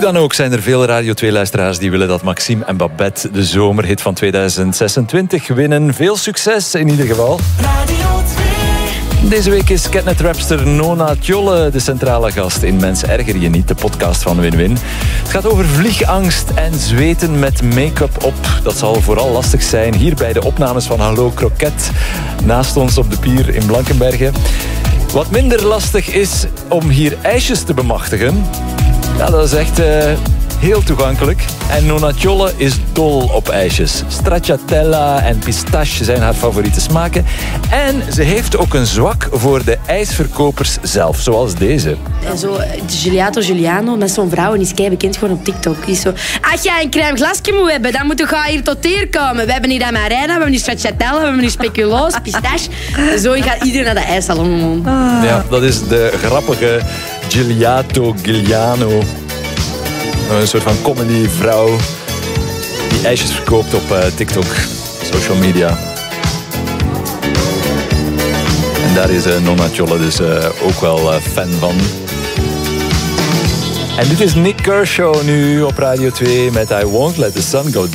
dan ook zijn er veel Radio 2-luisteraars die willen dat Maxime en Babette de zomerhit van 2026 winnen. Veel succes in ieder geval. Radio 2. Deze week is Catnet-rapster Nona Tjolle de centrale gast in Mens Erger Je Niet, de podcast van Win-Win. Het gaat over vliegangst en zweten met make-up op. Dat zal vooral lastig zijn hier bij de opnames van Hallo Kroket, naast ons op de pier in Blankenberge. Wat minder lastig is om hier ijsjes te bemachtigen, ja, dat is echt heel toegankelijk. En Nona Tjolle is dol op ijsjes. Stracciatella en pistache zijn haar favoriete smaken. En ze heeft ook een zwak voor de ijsverkopers zelf, zoals deze. En zo, Gelato Giuliano, met zo'n vrouw, en die is kei bekend gewoon op TikTok. Die is zo, als jij een crème glasje moet hebben, dan moet je hier tot hier komen. We hebben hier Amarena, we hebben hier stracciatella, we hebben hier speculoos, pistache. En zo gaat iedereen naar de ijssalon, man. Ja, dat is de grappige Gelato Giuliano. Een soort van comedyvrouw die ijsjes verkoopt op TikTok, social media. En daar is Nona Tjolle dus ook wel fan van. En dit is Nick Kershaw nu op Radio 2 met I Won't Let the Sun Go